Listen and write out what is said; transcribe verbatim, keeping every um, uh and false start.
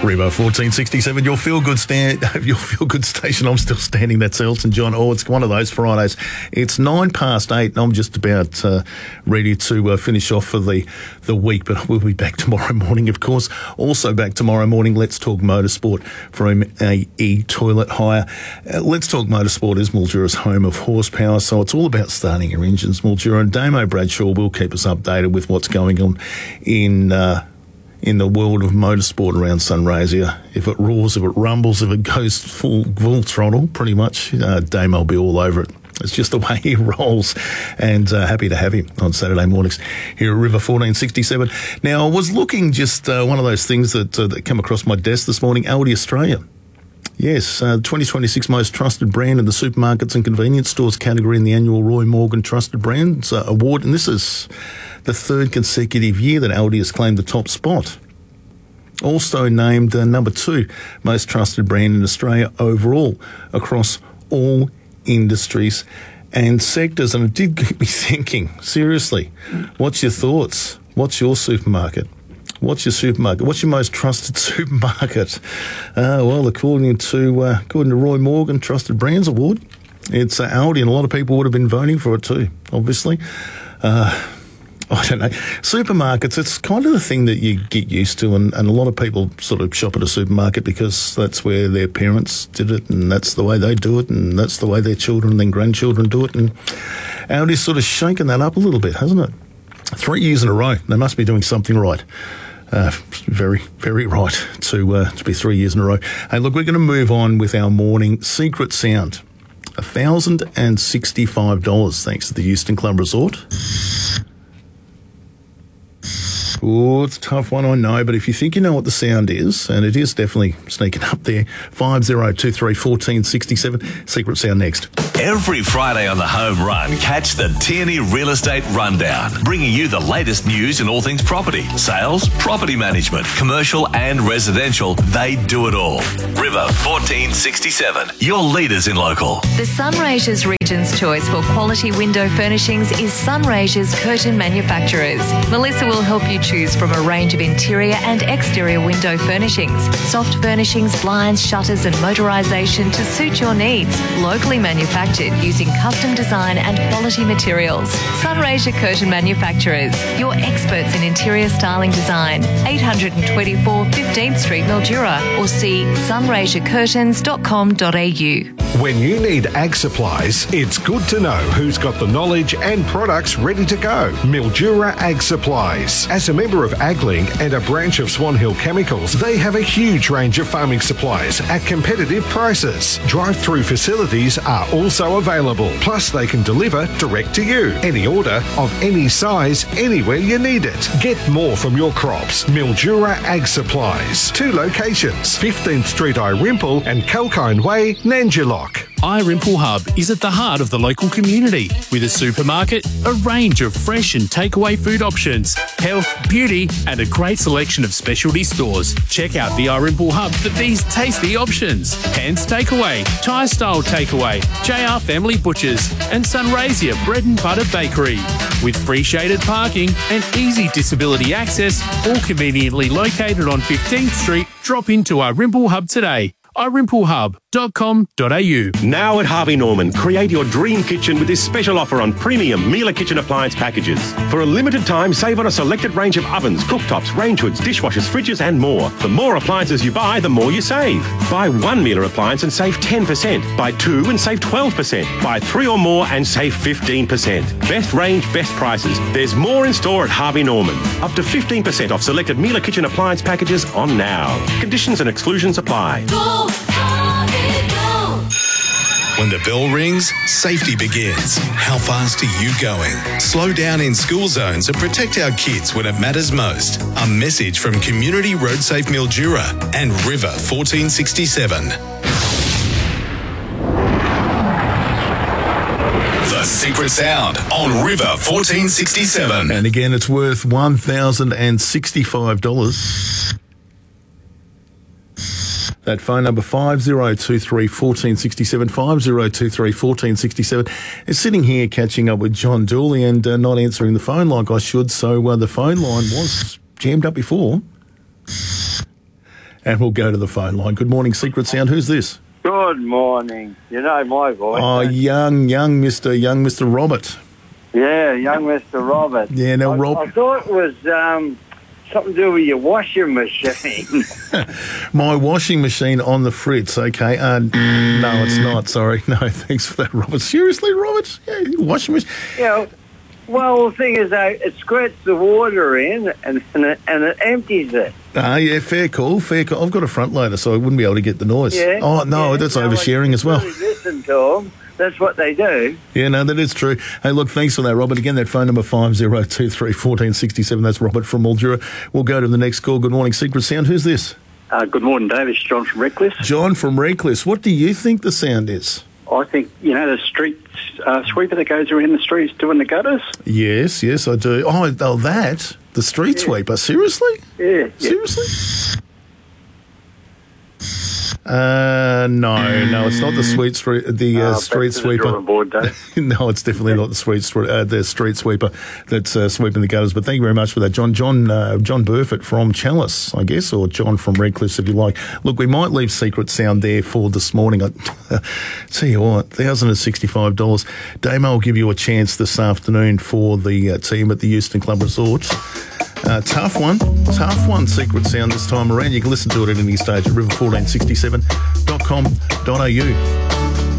River fourteen sixty-seven, your feel good stand, your feel good station. I'm still standing. That's Elton John. Oh, it's one of those Fridays. It's nine past eight, and I'm just about uh, ready to uh, finish off for the the week. But we'll be back tomorrow morning, of course. Also back tomorrow morning. Let's talk motorsport from A E Toilet Hire. Uh, Let's Talk Motorsport is Mildura's home of horsepower, so it's all about starting your engines. Mildura and Damo Bradshaw will keep us updated with what's going on in. Uh, in the world of motorsport around Sunraysia. If it roars, if it rumbles, if it goes full, full throttle, pretty much, uh, Damo will be all over it. It's just the way he rolls, and uh, happy to have him on Saturday mornings here at River fourteen sixty-seven. Now, I was looking just uh, one of those things that, uh, that came across my desk this morning, Aldi Australia. Yes, uh, twenty twenty-six most trusted brand in the supermarkets and convenience stores category in the annual Roy Morgan Trusted Brands uh, Award, and this is the third consecutive year that Aldi has claimed the top spot. Also named uh, number two most trusted brand in Australia overall across all industries and sectors. And it did get me thinking, seriously, what's your thoughts? What's your supermarket? What's your supermarket? What's your most trusted supermarket? Uh, well, according to uh, according to Roy Morgan Trusted Brands Award, it's uh, Aldi, and a lot of people would have been voting for it too, obviously. Uh, I don't know. Supermarkets, it's kind of the thing that you get used to, and, and a lot of people sort of shop at a supermarket because that's where their parents did it, and that's the way they do it, and that's the way their children and then grandchildren do it, and Aldi's sort of shaken that up a little bit, hasn't it? Three years in a row. They must be doing something right. Uh, very, very right to uh, to be three years in a row. Hey, look, we're going to move on with our morning secret sound. one thousand sixty-five dollars thanks to the Houston Club Resort. Oh, it's a tough one, I know, but if you think you know what the sound is, and it is definitely sneaking up there, five oh two three, one four six seven, secret sound next. Every Friday on the Home Run, catch the Tierney Real Estate Rundown, bringing you the latest news in all things property, sales, property management, commercial and residential. They do it all. River fourteen sixty-seven, your leaders in local. The Sunraysia's Region's choice for quality window furnishings is Sunraysia's Curtain Manufacturers. Melissa will help you choose from a range of interior and exterior window furnishings, soft furnishings, blinds, shutters and motorisation to suit your needs. Locally manufactured using custom design and quality materials. Sunraysia Curtain Manufacturers, your experts in interior styling design. eight twenty-four fifteenth Street, Mildura, or see sunraysia curtains dot com dot a u. When you need ag supplies, it's good to know who's got the knowledge and products ready to go. Mildura Ag Supplies. As a member of AgLink and a branch of Swan Hill Chemicals, they have a huge range of farming supplies at competitive prices. Drive-through facilities are also available. Plus, they can deliver direct to you. Any order of any size, anywhere you need it. Get more from your crops. Mildura Ag Supplies. Two locations, fifteenth Street Irimple and Kalkine Way, Nanjilock. Irimple Hub is at the heart of the local community with a supermarket, a range of fresh and takeaway food options, health, beauty and a great selection of specialty stores. Check out the Irimple Hub for these tasty options. Hands Takeaway, Thai Style Takeaway, J R Family Butchers and Sunraysia Bread and Butter Bakery. With free shaded parking and easy disability access, all conveniently located on fifteenth Street, drop into Irimple Hub today. irimple hub dot com dot a u. Now at Harvey Norman, create your dream kitchen with this special offer on premium Miele kitchen appliance packages. For a limited time, save on a selected range of ovens, cooktops, range hoods, dishwashers, fridges and more. The more appliances you buy, the more you save. Buy one Miele appliance and save ten percent. Buy two and save twelve percent. Buy three or more and save fifteen percent. Best range, best prices. There's more in store at Harvey Norman. Up to fifteen percent off selected Miele kitchen appliance packages on now. Conditions and exclusions apply. Go, Harvey, go. When the bell rings, safety begins. How fast are you going? Slow down in school zones and protect our kids when it matters most. A message from Community Road Safe Mildura and River fourteen sixty-seven. The Secret Sound on River fourteen sixty-seven. And again, it's worth one thousand sixty-five dollars. That phone number, five oh two three, one four six seven, five oh two three, one four six seven, is sitting here catching up with John Dooley and uh, not answering the phone like I should. So uh, the phone line was jammed up before. And we'll go to the phone line. Good morning, Secret Sound. Who's this? Good morning. You know my voice. Oh, don't you? young, young Mister Young Mister Robert. Yeah, young Mister Robert. Yeah, now, I, Rob- I thought it was um, something to do with your washing machine. My washing machine on the fritz, okay. Uh, no, it's not, sorry. No, thanks for that, Robert. Seriously, Robert? Yeah, your washing machine? you know, well, the thing is, though, it squirts the water in and, and, it, and it empties it. Ah, yeah, fair call, fair call. I've got a front loader, so I wouldn't be able to get the noise. Yeah. Oh, no, yeah, that's no, oversharing I as well. Really listen to them. That's what they do. Yeah, no, that is true. Hey, look, thanks for that, Robert. Again, that phone number five oh two three, one four six seven. That's Robert from Mildura. We'll go to the next call. Good morning, Secret Sound. Who's this? Uh, good morning, Dave. It's John from Reckless. John from Reckless. What do you think the sound is? I think, you know, the street uh, sweeper that goes around the streets doing the gutters? Yes, yes, I do. Oh, oh that? The street Yeah. sweeper? Seriously? Yeah. yeah. Seriously? Uh, no, no, it's not the sweet street, the uh, Uh, street back to the sweeper. drawing board, Dave. No, it's definitely not the sweet stre- uh, the street sweeper that's uh, sweeping the gutters. But thank you very much for that, John. John uh, John Burford from Chalice, I guess, or John from Reckless, if you like. Look, we might leave Secret Sound there for this morning. I tell you what, one thousand sixty-five dollars. Damo will give you a chance this afternoon for the uh, team at the Euston Club Resort. Uh, tough one, tough one, Secret Sound this time around. You can listen to it at any stage at river one four six seven dot com dot a u.